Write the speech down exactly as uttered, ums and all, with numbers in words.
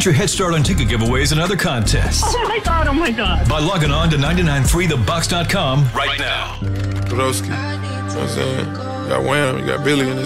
your head start on ticket giveaways and other contests. Oh my God, oh my God. By logging on to nine nine three the box dot com right now. Broski, you know what I'm saying? You got Wham, you got Billy in this